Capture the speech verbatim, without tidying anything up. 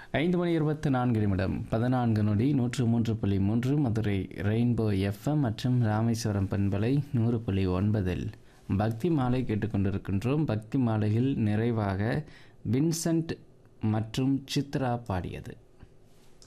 ஐந்து மணி இருபத்தி நான்கு நிமிடம் பதினான்கு நொடி நூற்று மூன்று புள்ளி மூன்று மதுரை ரெயின்போ எஃப்எம் மற்றும் ராமேஸ்வரம் பண்பலை நூறு புள்ளி ஒன்பதில் பக்தி மாலை கேட்டுக்கொண்டிருக்கின்றோம். பக்தி மாலையில் நிறைவாக வின்சென்ட் மற்றும் சித்ரா பாடியது.